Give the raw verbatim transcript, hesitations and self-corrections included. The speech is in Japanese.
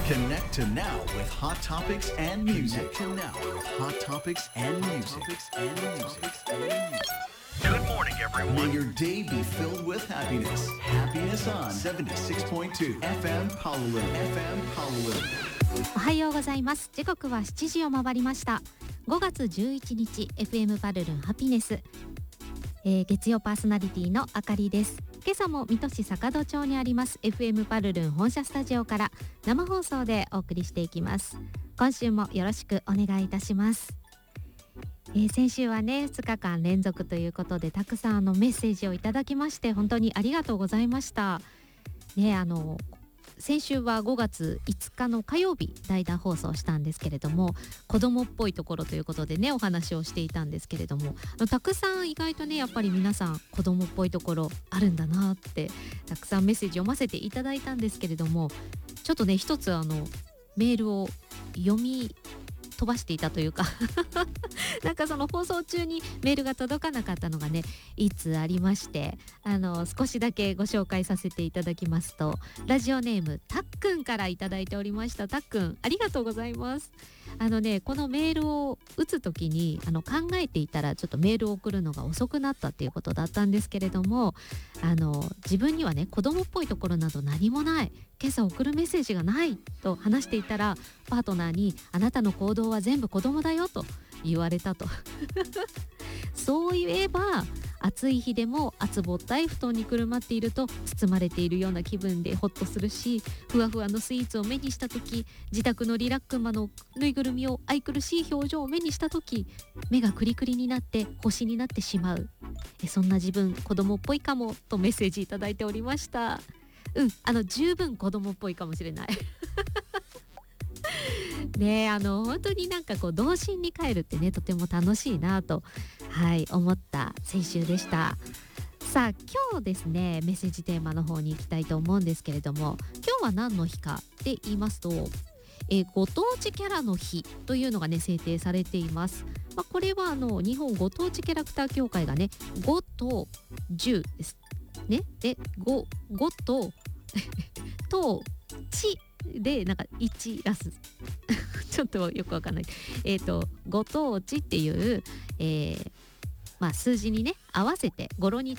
Connect to now with hot topics and music. Connect to now with hot topics and music. Good morning, everyone. May your day be filled with happiness. Happiness on seventy-six point two エフエム Palolin. エフエム Palolin. おはようございます。時刻はしちじを回りました。ごがつじゅういちにち エフエム パルルンハピネス、えー、月曜パーソナリティのあかりです。今朝も水戸市坂戸町にあります エフエム パルルン本社スタジオから生放送でお送りしていきます。今週もよろしくお願いいたします。えー、先週はねふつかかん連続ということでたくさんのメッセージをいただきまして本当にありがとうございましたね。あの先週はごがついつかの火曜日代打放送したんですけれども、子供っぽいところということでねお話をしていたんですけれども、たくさん意外とねやっぱり皆さん子供っぽいところあるんだなってたくさんメッセージ読ませていただいたんですけれども、ちょっとね一つあのメールを読み飛ばしていたというかなんかその放送中にメールが届かなかったのがねいつありまして、あの少しだけご紹介させていただきますと、ラジオネームたっくんからいただいておりました。たっくんありがとうございます。あのねこのメールを打つときにあの考えていたらちょっとメールを送るのが遅くなったっていうことだったんですけれども、あの自分にはね子供っぽいところなど何もない、今朝送るメッセージがないと話していたらパートナーにあなたの行動は全部子供だよと言われたとそういえば暑い日でも厚ぼったい布団にくるまっていると包まれているような気分でホッとするし、ふわふわのスイーツを目にした時、自宅のリラックマのぬいぐるみを愛くるしい表情を目にした時、目がクリクリになって星になってしまう、えそんな自分子供っぽいかもとメッセージいただいておりました。うん、あの十分子供っぽいかもしれないねえ、あの本当になんかこう童心に帰るってねとても楽しいなと、はい、思った先週でした。さあ今日ですねメッセージテーマの方に行きたいと思うんですけれども、今日は何の日かって言いますと、えご当地キャラの日というのがね制定されています。まあ、これはあの日本ご当地キャラクター協会がねごとじゅうですね。で ご, ごととちでなんかいちラスちょっとよくわかんない、えっとご当地っていう、えーまあ、数字にね合わせて語呂に